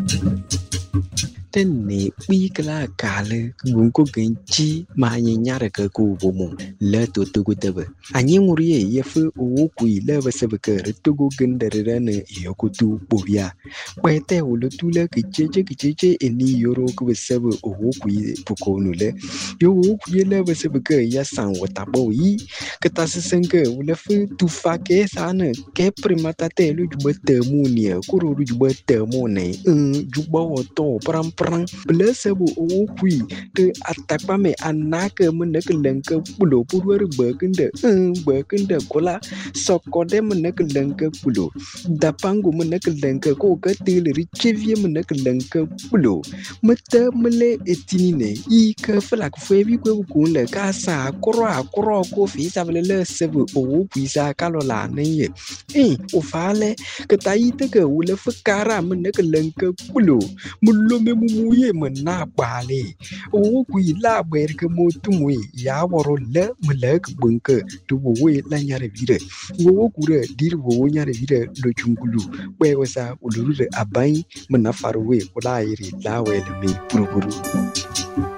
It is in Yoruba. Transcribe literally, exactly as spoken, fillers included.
Tên nị bi cái là cả lơ gun ko genchi ma nyi nyara ka ku bomo le to to go debe anyi nguri ye ye fu o ku le ba se be ka re to go gen de re ne yo ku tu bo ya ba te o le tu le ki che che ki che che eni yoro ku be se be o ku pu ko nu le yo o ku ye le ba se be ka ya san wo ta bo yi ka ta se sen ka o le fu tu fa ke sa ne ke primata te lu ju be te mu ni ku ro ju be te mu ne ju bo wo to pram pram blesse bu o kui te atakpa me anaka mene kelenke pulo purwer bekende bekende kola sokode mene kelenke pulo dapangu mene kelenke ko ketil richevie mene kelenke pulo mete mele etinine i ke flak febi ko kunle kasa akro akro ko fi sabele sebu o kui sa kalola ne eh o fale ke taite ke ule fukara mene kelenke pulo mulome mumuye mena bale o kui la ber ke motumwe ya woro le melek bunke to we la nyare vire wo kure dir wo nyare vire lo chungulu we wasa uluru abai mena farwe kula iri la we le mi purupuru